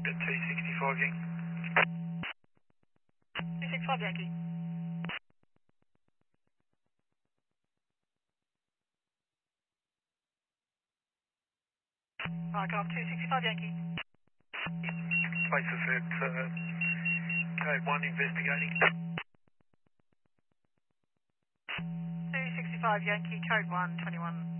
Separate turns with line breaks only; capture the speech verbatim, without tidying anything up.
two sixty-five Yankee.
two six five Yankee. Alright, come two sixty-five Yankee.
Place us at uh, code one investigating.
two sixty-five Yankee, code one, twenty-one.